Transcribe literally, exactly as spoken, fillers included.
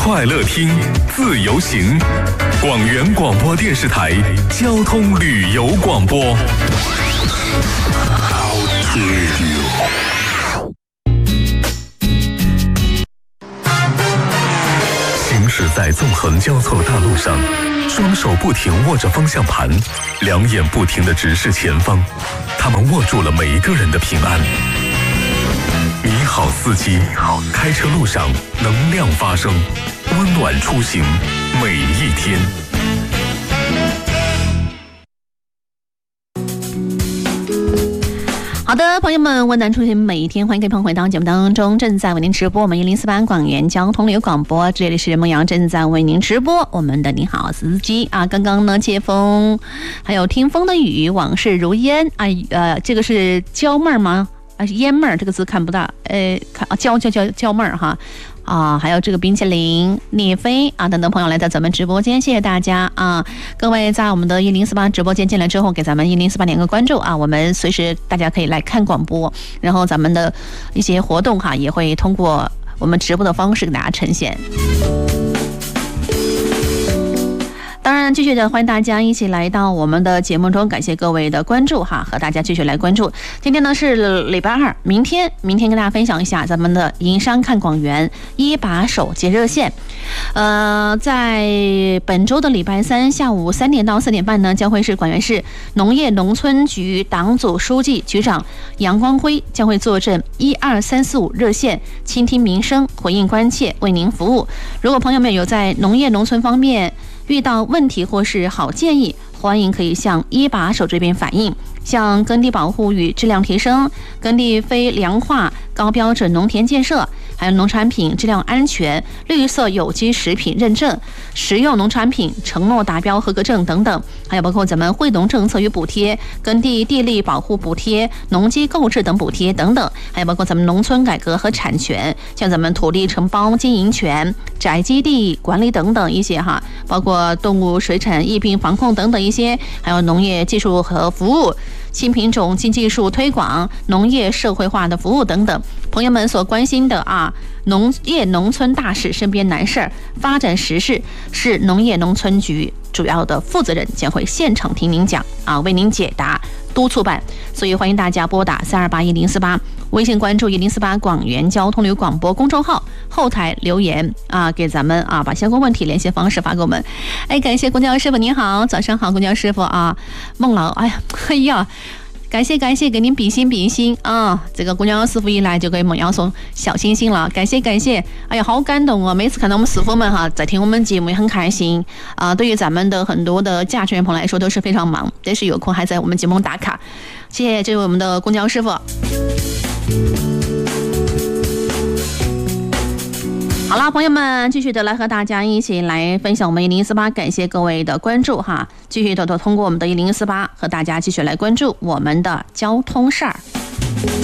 快乐听，自由行。广元广播电视台交通旅游广播。行驶在纵横交错的大路上，双手不停握着方向盘，两眼不停地直视前方，他们握住了每一个人的平安。你好，司机，开车路上能量发声，温暖出行每一天。 好的，朋友们，温暖出行每一天，欢迎各位朋友回到节目当中，正在为您直播我们一零四八广元交通旅游广播，这里是孟阳正在为您直播我们的你好司机啊。刚刚呢接风，还有听风的雨，往事如烟啊，呃，这个是娇妹儿吗？啊，烟妹儿这个字看不到，呃，看啊，娇娇娇娇妹儿哈。啊，还有这个冰淇淋、聂飞啊等等朋友来到咱们直播间，谢谢大家啊！各位在我们的一零四八直播间进来之后，给咱们一零四八点个关注啊，我们随时大家可以来看广播，然后咱们的一些活动哈，也会通过我们直播的方式给大家呈现。当然，继续的欢迎大家一起来到我们的节目中，感谢各位的关注哈，和大家继续来关注。今天呢是礼拜二，明天明天跟大家分享一下咱们的营商看广元一把手接热线。呃，在本周的礼拜三下午三点到四点半呢，将会是广元市农业农村局党组书记局长杨光辉将会坐镇一二三四五热线，倾听民生，回应关切，为您服务。如果朋友们有在农业农村方面遇到问题或是好建议，欢迎可以向一把手这边反映，像耕地保护与质量提升、耕地非粮化、高标准农田建设，还有农产品质量安全、绿色有机食品认证、食用农产品承诺达标合格证等等，还有包括咱们惠农政策与补贴、耕地地力保护补贴、农机购置等补贴等等，还有包括咱们农村改革和产权，像咱们土地承包经营权、宅基地管理等等一些哈，包括动物、水产、疫病防控等等一些，还有农业技术和服务、新品种新技术推广、农业社会化的服务等等，朋友们所关心的啊，农业农村大事、身边难事儿、发展时事，是农业农村局主要的负责人将会现场听您讲啊，为您解答督促办。所以欢迎大家拨打三二八一零四八，微信关注一零四八广元交通旅游广播公众号，后台留言啊，给咱们啊把相关问题联系方式发给我们。哎，感谢公交师傅，您好，早上好，公交师傅啊，孟老，哎呀，哎呀。感谢感谢，给您比心比心啊！这个公交师傅一来就给孟阳送小星星了，感谢感谢！哎呀，好感动哦！每次看到我们师傅们哈在听我们节目也很开心啊。对于咱们的很多的驾驶员朋友来说都是非常忙，但是有空还在我们节目打卡，谢谢这位我们的公交师傅。好了，朋友们，继续的来和大家一起来分享我们一零四八，感谢各位的关注哈！继续的通过我们的一零四八和大家继续来关注我们的交通事儿。